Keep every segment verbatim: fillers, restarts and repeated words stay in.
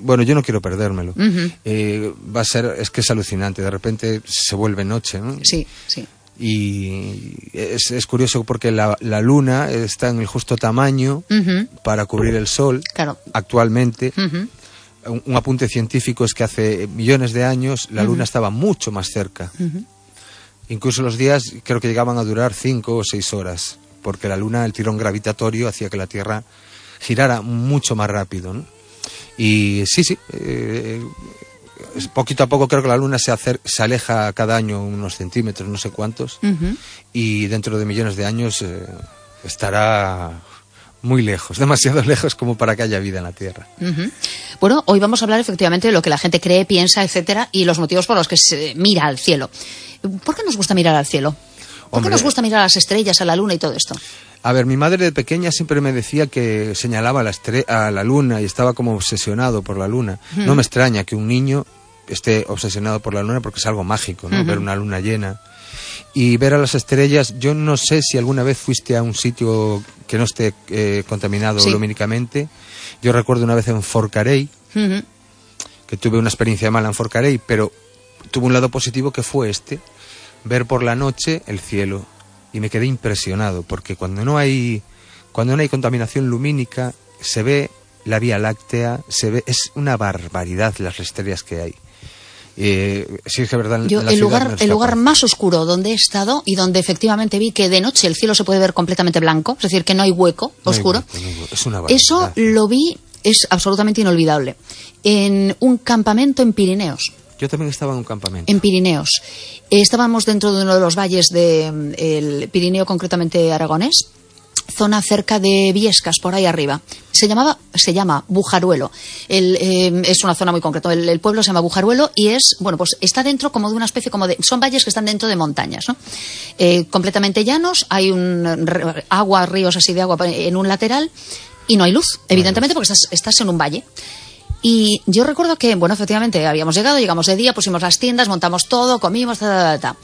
bueno, yo no quiero perdérmelo. Uh-huh. Eh, va a ser, es que es alucinante, de repente se vuelve noche, ¿no? Sí, sí. Y es, es curioso porque la, la luna está en el justo tamaño Uh-huh. para cubrir el sol, claro. actualmente. Uh-huh. Un, un apunte científico es que hace millones de años la luna uh-huh. estaba mucho más cerca. Uh-huh. Incluso los días creo que llegaban a durar cinco o seis horas, porque la luna, el tirón gravitatorio, hacía que la Tierra girara mucho más rápido, ¿no? Y sí, sí, eh, poquito a poco creo que la luna se, acer- se aleja cada año unos centímetros, no sé cuántos, Uh-huh. y dentro de millones de años eh, estará muy lejos, demasiado lejos como para que haya vida en la Tierra. Uh-huh. Bueno, hoy vamos a hablar efectivamente de lo que la gente cree, piensa, etcétera, y los motivos por los que se mira al cielo. ¿Por qué nos gusta mirar al cielo? ¿Por Hombre, qué nos gusta mirar a las estrellas, a la luna y todo esto? A ver, mi madre de pequeña siempre me decía que señalaba a la, estre- a la luna y estaba como obsesionado por la luna. Uh-huh. No me extraña que un niño esté obsesionado por la luna porque es algo mágico, ¿no? Uh-huh. Ver una luna llena y ver a las estrellas. Yo no sé si alguna vez fuiste a un sitio que no esté eh, contaminado sí. lumínicamente. Yo recuerdo una vez en Forcarey, uh-huh. que tuve una experiencia mala en Forcarey, pero tuvo un lado positivo que fue este, ver por la noche el cielo. Y me quedé impresionado, porque cuando no hay cuando no hay contaminación lumínica, se ve la Vía Láctea, se ve, es una barbaridad las estrellas que hay. Eh, sí, es que verdad, Yo, la el lugar, no el lugar más oscuro donde he estado y donde efectivamente vi que de noche el cielo se puede ver completamente blanco, es decir, que no hay hueco no oscuro. Hay hueco, no hay hueco. Es una barbaridad. Eso lo vi, es absolutamente inolvidable, en un campamento en Pirineos. Yo también estaba en un campamento. En Pirineos. Estábamos dentro de uno de los valles del Pirineo, concretamente aragonés, zona cerca de Viescas, por ahí arriba. Se llamaba, se llama Bujaruelo. El, eh, es una zona muy concreta. El, el pueblo se llama Bujaruelo y es, bueno, pues está dentro como de una especie como de, son valles que están dentro de montañas, ¿no? Eh, completamente llanos, hay un r- agua, ríos así de agua en un lateral y no hay luz, evidentemente, porque estás, estás en un valle. Y yo recuerdo que, bueno, efectivamente, habíamos llegado, llegamos de día, pusimos las tiendas, montamos todo, comimos, ta, ta, ta, ta.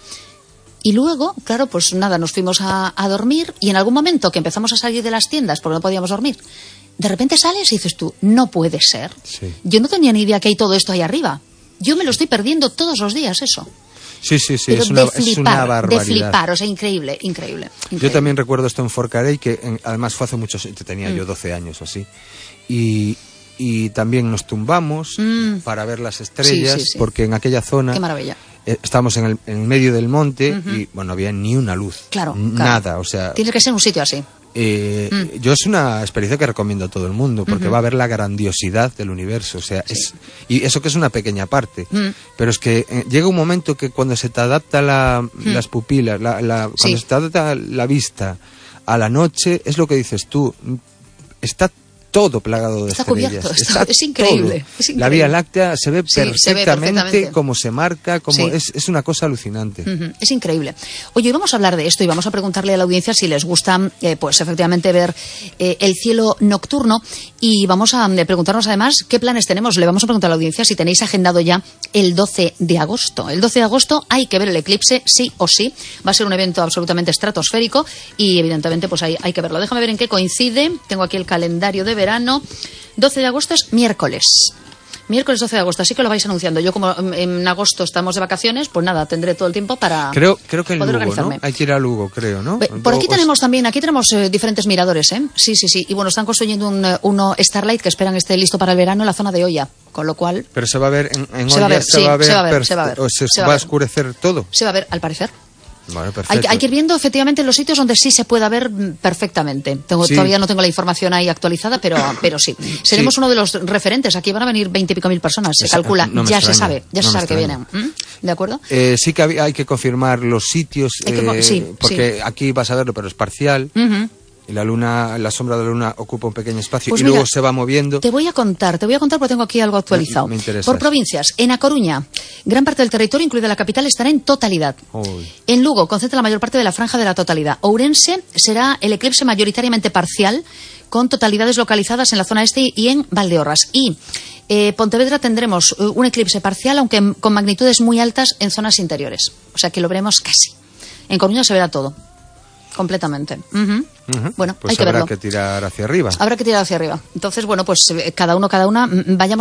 Y luego, claro, pues nada, nos fuimos a, a dormir y en algún momento que empezamos a salir de las tiendas porque no podíamos dormir, de repente sales y dices tú, no puede ser. Sí. Yo no tenía ni idea que hay todo esto ahí arriba. Yo me lo estoy perdiendo todos los días, eso. Sí, sí, sí, Pero es una, de flipar, es una barbaridad. de flipar, o sea, increíble, increíble. increíble. Yo también recuerdo esto en Forcarey, que en, además fue hace muchos años, tenía mm. yo doce años o así, y... Y también nos tumbamos mm. para ver las estrellas, sí, sí, sí. porque en aquella zona... Qué maravilla. Eh, estábamos en el en medio del monte uh-huh. y, bueno, no había ni una luz. Claro, Nada, claro. o sea... Tiene que ser un sitio así. Eh, mm. Yo es una experiencia que recomiendo a todo el mundo, porque uh-huh. va a ver la grandiosidad del universo, o sea, sí. es y eso que es una pequeña parte, mm. pero es que eh, llega un momento que cuando se te adapta la, mm. las pupilas, la, la, cuando sí. se te adapta la vista a la noche, es lo que dices tú, está todo plagado de está estrellas. Cubierto, está, es, increíble, es increíble. La Vía Láctea se ve, sí, perfectamente, se ve perfectamente como se marca, como sí. es, es una cosa alucinante. Uh-huh. Es increíble. Oye, vamos a hablar de esto y vamos a preguntarle a la audiencia si les gusta, eh, pues efectivamente ver eh, el cielo nocturno y vamos a eh, preguntarnos además qué planes tenemos. Le vamos a preguntar a la audiencia si tenéis agendado ya el doce de agosto. El doce de agosto hay que ver el eclipse, sí o sí. Va a ser un evento absolutamente estratosférico y evidentemente pues hay, hay que verlo. Déjame ver en qué coincide. Tengo aquí el calendario de verano. doce de agosto es miércoles. Miércoles doce de agosto, así que lo vais anunciando. Yo como en agosto estamos de vacaciones, pues nada, tendré todo el tiempo para creo creo que en poder Lugo, organizarme. ¿no? Hay que ir a Lugo, creo, ¿no? Por aquí tenemos también, aquí tenemos eh, diferentes miradores, ¿eh? Sí, sí, sí. Y bueno, están construyendo un, uno Starlight que esperan esté listo para el verano en la zona de Oya, con lo cual... Pero se va a ver en, en se Oya, va a ver, se, sí, va a ver se va a ver, per- se va a ver. o se, se va, va a oscurecer todo. Se va a ver, al parecer. Vale, hay, hay que ir viendo efectivamente los sitios donde sí se pueda ver perfectamente. Tengo, sí. Todavía no tengo la información ahí actualizada, pero, pero sí. Seremos sí. uno de los referentes. Aquí van a venir veinte y pico mil personas, se Esa, calcula. No ya extraña, se sabe, ya no se sabe que extraña. vienen. ¿Mm? ¿De acuerdo? Eh, sí que hay que confirmar los sitios, que, eh, sí, porque sí. aquí vas a verlo, pero es parcial. Uh-huh. Y la luna, la sombra de la luna ocupa un pequeño espacio pues y mira, luego se va moviendo. Te voy a contar, te voy a contar porque tengo aquí algo actualizado. Me, me interesa. Por provincias, en A Coruña, gran parte del territorio, incluida la capital, estará en totalidad. Uy. En Lugo, concentra la mayor parte de la franja de la totalidad. Ourense será el eclipse mayoritariamente parcial, con totalidades localizadas en la zona este y en Valdeorras. Y eh, Pontevedra tendremos un eclipse parcial, aunque con magnitudes muy altas en zonas interiores. O sea que lo veremos casi. En Coruña se verá todo. Completamente. Uh-huh. Uh-huh. Bueno, pues hay que habrá verlo. que tirar hacia arriba. Habrá que tirar hacia arriba. Entonces, bueno, pues cada uno, cada una, vayamos